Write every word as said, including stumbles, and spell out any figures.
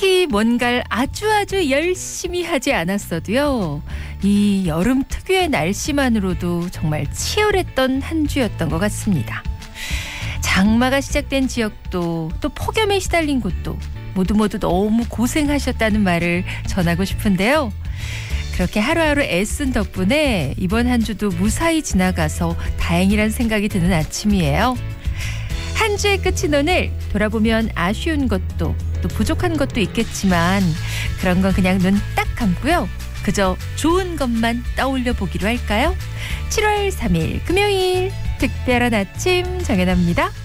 딱히 뭔가를 아주 아주 열심히 하지 않았어도요. 이 여름 특유의 날씨만으로도 정말 치열했던 한 주였던 것 같습니다. 장마가 시작된 지역도 또 폭염에 시달린 곳도 모두 모두 너무 고생하셨다는 말을 전하고 싶은데요. 그렇게 하루하루 애쓴 덕분에 이번 한 주도 무사히 지나가서 다행이란 생각이 드는 아침이에요. 한 주의 끝인 오늘 돌아보면 아쉬운 것도 또 부족한 것도 있겠지만 그런 건 그냥 눈 딱 감고요. 그저 좋은 것만 떠올려 보기로 할까요? 칠월 삼일 금요일 특별한 아침 정연아입니다.